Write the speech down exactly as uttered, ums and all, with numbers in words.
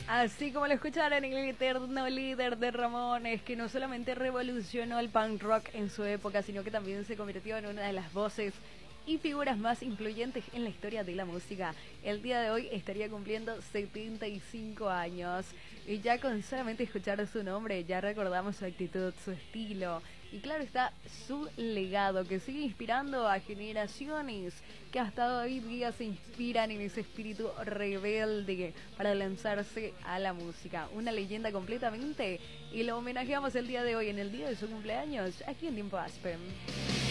Así como lo escucharon, el eterno líder de Ramones, que no solamente revolucionó el punk rock en su época, sino que también se convirtió en una de las voces y figuras más influyentes en la historia de la música. El día de hoy estaría cumpliendo setenta y cinco años. Y ya con solamente escuchar su nombre, ya recordamos su actitud, su estilo. Y claro está, su legado que sigue inspirando a generaciones que hasta hoy día se inspiran en ese espíritu rebelde para lanzarse a la música. Una leyenda completamente. Y lo homenajeamos el día de hoy, en el día de su cumpleaños, aquí en Tiempo Aspen.